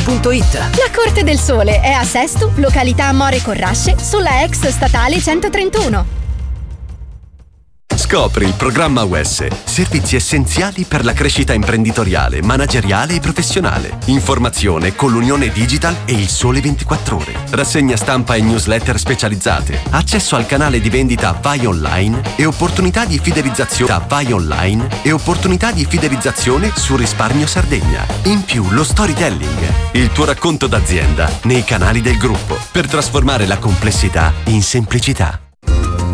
cortedelsole.it. La Corte del Sole è a Sesto, località More Corrasce, sulla ex statale 131. Scopri il programma UES, servizi essenziali per la crescita imprenditoriale, manageriale e professionale. Informazione con l'Unione Digital e il Sole 24 Ore. Rassegna stampa e newsletter specializzate. Accesso al canale di vendita Vai Online e opportunità di fidelizzazione Vai Online e opportunità di fidelizzazione su Risparmio Sardegna. In più lo storytelling, il tuo racconto d'azienda nei canali del gruppo per trasformare la complessità in semplicità.